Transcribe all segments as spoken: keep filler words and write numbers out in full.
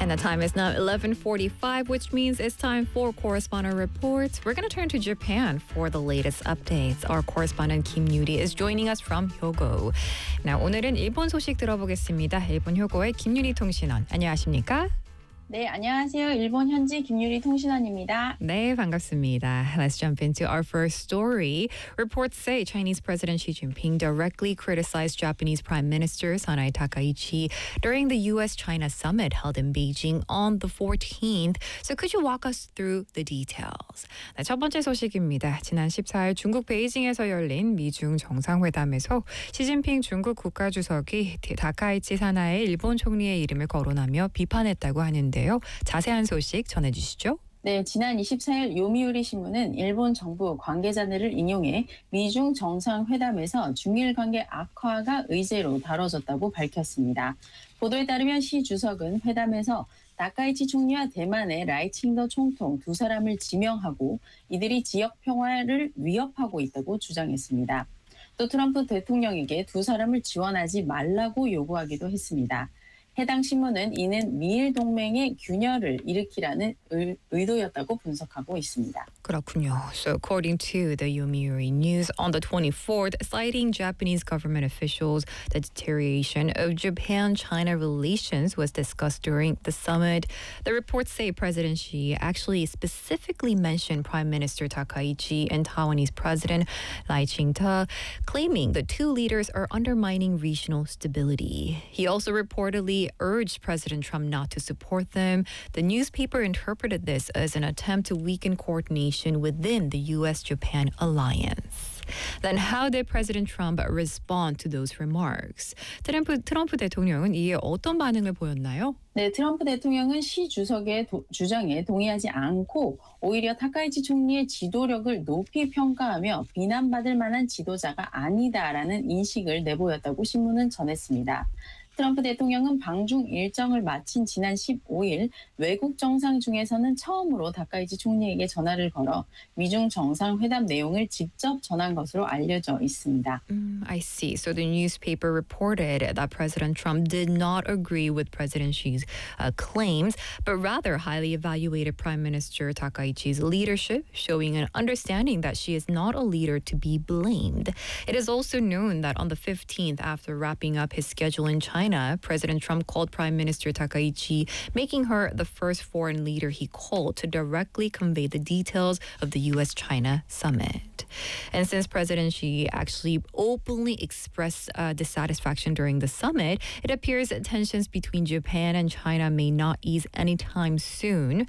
And the time is now eleven forty-five, which means it's time for correspondent reports. We're going to turn to Japan for the latest updates. Our correspondent Kim Yuri is joining us from Hyogo. Now, 오늘은 일본 소식 들어보겠습니다. 일본 효고의 김유리 통신원. 안녕하십니까? 네, 안녕하세요. 일본 현지 김유리 통신원입니다. 네, 반갑습니다. Let's jump into our first story. Reports say Chinese President Xi Jinping directly criticized Japanese Prime Minister Sanae Takaichi during the U S China summit held in Beijing on the fourteenth. So could you walk us through the details? 네, 첫 번째 소식입니다. 지난 십사일 중국 베이징에서 열린 미중 정상회담에서 시진핑 중국 국가주석이 다카이치 사나이 일본 총리의 이름을 거론하며 비판했다고 하는데 자세한 소식 전해주시죠. 네, 지난 이십사일 요미우리 신문은 일본 정부 관계자들을 인용해 미중 정상회담에서 중일 관계 악화가 의제로 다뤄졌다고 밝혔습니다. 보도에 따르면 시 주석은 회담에서 다카이치 총리와 대만의 라이칭더 총통 두 사람을 지명하고 이들이 지역 평화를 위협하고 있다고 주장했습니다. 또 트럼프 대통령에게 두 사람을 지원하지 말라고 요구하기도 했습니다. 해당 신문은 이는 미일 동맹의 균열을 일으키라는 의, 의도였다고 분석하고 있습니다. 그렇군요. So according to the Yomiuri News, on the twenty-fourth, citing Japanese government officials, the deterioration of Japan-China relations was discussed during the summit. The reports say President Xi actually specifically mentioned Prime Minister Takaichi and Taiwanese President Lai Ching-te, claiming the two leaders are undermining regional stability. He also reportedly urged President Trump not to support them. The newspaper interpreted this as an attempt to weaken coordination within the U S Japan alliance. Then how did President Trump respond to those remarks? 트럼프, 트럼프 대통령은 이에 어떤 반응을 보였나요? 네, 트럼프 대통령은 시 주석의 도, 주장에 동의하지 않고 오히려 타카이치 총리의 지도력을 높이 평가하며 비난받을 만한 지도자가 아니다라는 인식을 내보였다고 신문은 전했습니다. 트럼프 대통령은 방중 일정을 마친 지난 십오일 외국 정상 중에서는 처음으로 다카이치 총리에게 전화를 걸어 미중 정상회담 내용을 직접 전한 것으로 알려져 있습니다. Mm, I see. So the newspaper reported that President Trump did not agree with President Xi's uh, claims, but rather highly evaluated Prime Minister Takaichi's leadership, showing an understanding that she is not a leader to be blamed. It is also known that on the fifteenth, after wrapping up his schedule in China, China, President Trump called Prime Minister Takaichi, making her the first foreign leader he called to directly convey the details of the U S China summit. And since President Xi actually openly expressed uh, dissatisfaction during the summit, it appears that tensions between Japan and China may not ease anytime soon.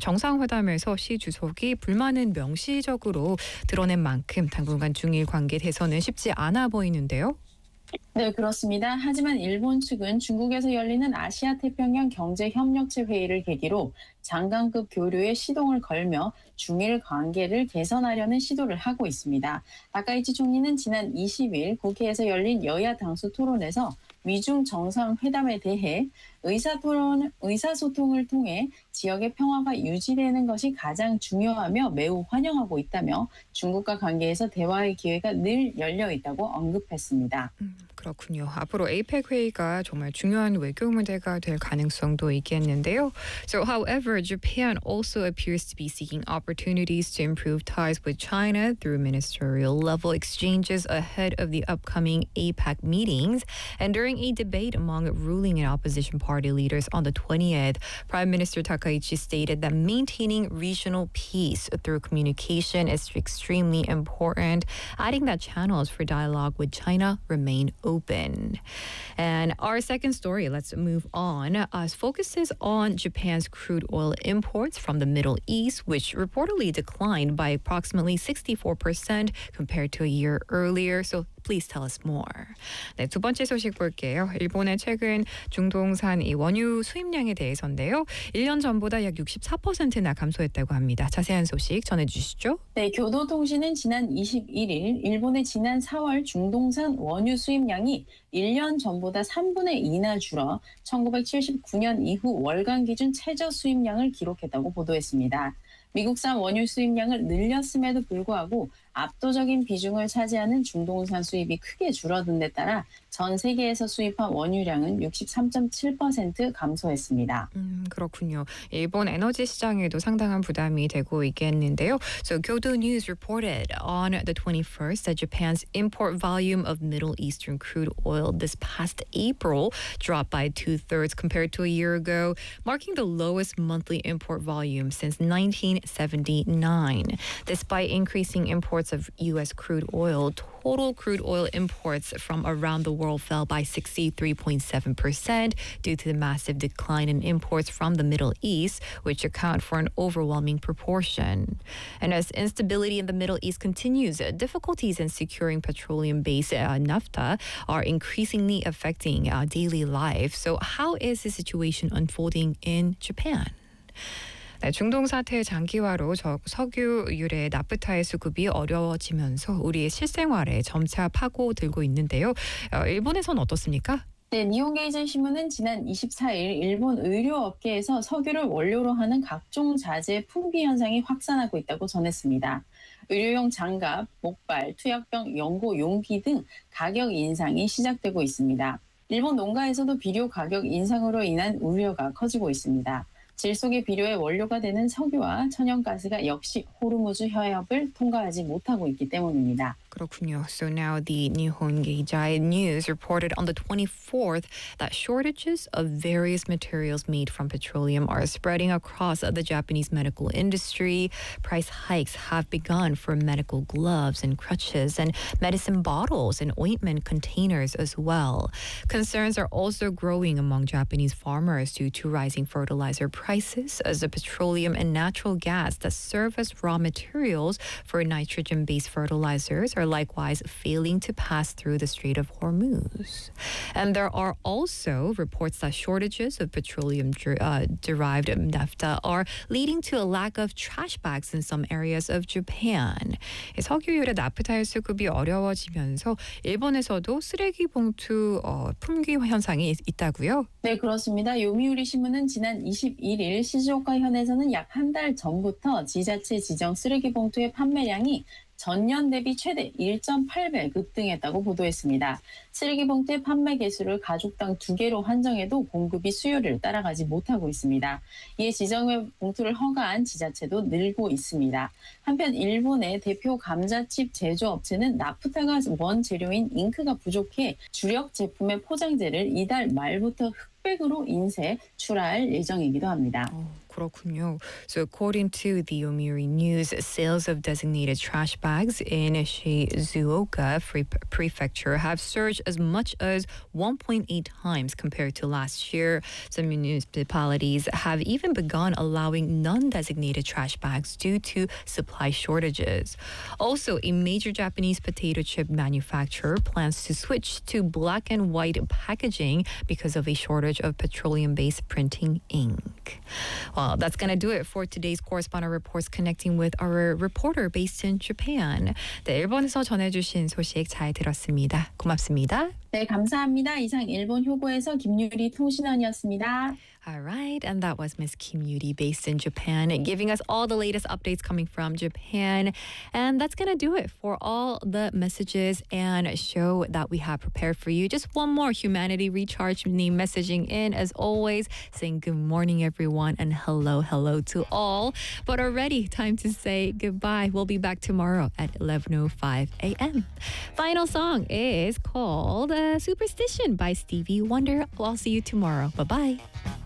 정상회담에서 시 주석이 불만은 명시적으로 드러낸 만큼 당분간 중일 관계 개선은 쉽지 않아 보이는데요. 네, 그렇습니다. 하지만 일본 측은 중국에서 열리는 아시아태평양 경제협력체 회의를 계기로 장관급 교류에 시동을 걸며 중일 관계를 개선하려는 시도를 하고 있습니다. 다카이치 총리는 지난 이십일 국회에서 열린 여야 당수 토론에서 미중 정상회담에 대해 의사토론, 의사소통을 통해 지역의 평화가 유지되는 것이 가장 중요하며 매우 환영하고 있다며 중국과 관계에서 대화의 기회가 늘 열려 있다고 언급했습니다. 음, 그렇군요. 앞으로 에이펙 회의가 정말 중요한 외교 무대가 될 가능성도 있겠는데요. So, however, Japan also appears to be seeking opportunities to improve ties with China through ministerial level exchanges ahead of the upcoming APEC meetings. And during a debate among ruling and opposition party leaders on the twentieth, Prime Minister Takaichi stated that maintaining regional peace through communication is extremely important, adding that channels for dialogue with China remain open. And our second story, let's move on, uh, focuses on Japan's crude oil imports from the Middle East, which reportedly declined by approximately sixty-four percent compared to a year earlier. So please tell us more. 네, 두 번째 소식 볼게요. 일본의 최근 중동산 이 원유 수입량에 대해서인데요. 일 년 전보다 약 육십사 퍼센트나 감소했다고 합니다. 자세한 소식 전해주시죠. 네, 교도통신은 지난 이십일일 일본의 지난 사월 중동산 원유 수입량이 일 년 전보다 삼분의 이나 줄어 천구백칠십구년 이후 월간 기준 최저 수입량을 기록했다고 보도했습니다. 미국산 원유 수입량을 늘렸음에도 불구하고 압도적인 비중을 차지하는 중동산 수입이 크게 줄어든 데 따라 전 세계에서 수입한 원유량은 육십삼 점 칠 퍼센트 감소했습니다. 음, 그렇군요. 일본 에너지 시장에도 상당한 부담이 되고 있겠는데요. So Kyodo News reported on the twenty-first that Japan's import volume of Middle Eastern crude oil this past April dropped by two-thirds compared to a year ago, marking the lowest monthly import volume since nineteen seventy-nine. Despite increasing imports of U S crude oil, total crude oil imports from around the world fell by sixty-three point seven percent due to the massive decline in imports from the Middle East, which account for an overwhelming proportion. And as instability in the Middle East continues, difficulties in securing petroleum-based uh, naphtha are increasingly affecting uh, daily life. So how is the situation unfolding in Japan? 네, 중동 사태의 장기화로 저, 석유 유래 나프타의 수급이 어려워지면서 우리의 실생활에 점차 파고들고 있는데요. 어, 일본에선 어떻습니까? 네, 니혼게이지 신문은 지난 이십사일 일본 의료업계에서 석유를 원료로 하는 각종 자재 품귀 현상이 확산하고 있다고 전했습니다. 의료용 장갑, 목발, 투약병, 연고 용기 등 가격 인상이 시작되고 있습니다. 일본 농가에서도 비료 가격 인상으로 인한 우려가 커지고 있습니다. 질소계 비료의 원료가 되는 석유와 천연가스가 역시 호르무즈 해협을 통과하지 못하고 있기 때문입니다. 그렇군요. So now the Nihon Keizai News reported on the twenty-fourth that shortages of various materials made from petroleum are spreading across the Japanese medical industry. Price hikes have begun for medical gloves and crutches and medicine bottles and ointment containers as well. Concerns are also growing among Japanese farmers due to rising fertilizer prices as the petroleum and natural gas that serve as raw materials for nitrogen-based fertilizers are likewise failing to pass through the Strait of Hormuz. And there are also reports that shortages of petroleum-derived uh, naphtha are leading to a lack of trash bags in some areas of Japan. 석유유래 나프타의 수급이 어려워지면서 일본에서도 쓰레기 봉투 어, 품귀 현상이 있다고요? 네, 그렇습니다. 요미우리 신문은 지난 이십일일 시즈오카 현에서는 약 한 달 전부터 지자체 지정 쓰레기 봉투의 판매량이 전년 대비 최대 일 점 팔 배 급등했다고 보도했습니다. 쓰레기 봉투의 판매 개수를 가족당 두 개로 한정해도 공급이 수요를 따라가지 못하고 있습니다. 이에 지정의 봉투를 허가한 지자체도 늘고 있습니다. 한편 일본의 대표 감자칩 제조업체는 나프타가 원재료인 잉크가 부족해 주력 제품의 포장재를 이달 말부터 흑백으로 인쇄 출하할 예정이기도 합니다. 어, 그렇군요. So according to the Yomiuri News, sales of designated trash bags in Shizuoka Prefecture have surged as much as one point eight times compared to last year. Some municipalities have even begun allowing non-designated trash bags due to supply shortages. Also, a major Japanese potato chip manufacturer plans to switch to black and white packaging because of a shortage of petroleum-based printing ink. Well, that's going to do it for today's correspondent reports connecting with our reporter based in Japan. 네, 일본에서 전해주신 소식 잘 들었습니다. 고맙습니다. 네, 감사합니다. 이상 일본 효고에서 김유리 통신원이었습니다. All right, and that was Miss Kim Yuri based in Japan, giving us all the latest updates coming from Japan. And that's going to do it for all the messages and show that we have prepared for you. Just one more Humanity Recharge name messaging in, as always, saying good morning, everyone, and hello, hello to all. But already, time to say goodbye. We'll be back tomorrow at eleven oh five a.m. Final song is called uh, Superstition by Stevie Wonder. I'll see you tomorrow. Bye-bye.